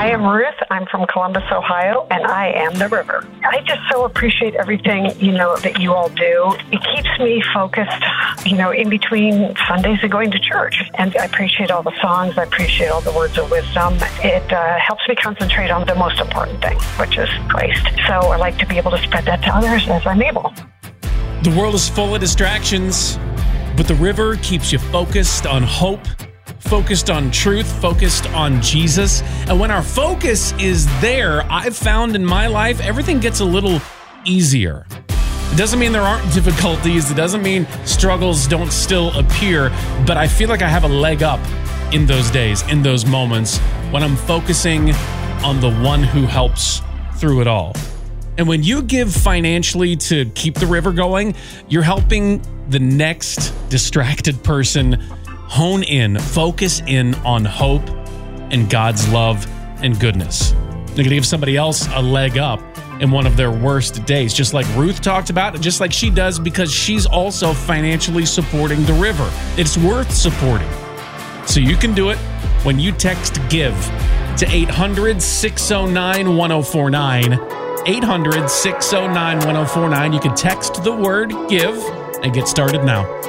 I am Ruth. I'm from Columbus, Ohio, and I am the river. I just so appreciate everything, that you all do. It keeps me focused, in between Sundays and going to church. And I appreciate all the songs. I appreciate all the words of wisdom. It helps me concentrate on the most important thing, which is Christ. So I like to be able to spread that to others as I'm able. The world is full of distractions, but the river keeps you focused on hope, focused on truth, focused on Jesus. And when our focus is there, I've found in my life, everything gets a little easier. It doesn't mean there aren't difficulties. It doesn't mean struggles don't still appear, but I feel like I have a leg up in those days, in those moments, when I'm focusing on the one who helps through it all. And when you give financially to keep the river going, you're helping the next distracted person hone in, focus in on hope and God's love and goodness. You're going to give somebody else a leg up in one of their worst days, just like Ruth talked about, and just like she does because she's also financially supporting the river. It's worth supporting. So you can do it when you text GIVE to 800-609-1049. 800-609-1049. You can text the word GIVE and get started now.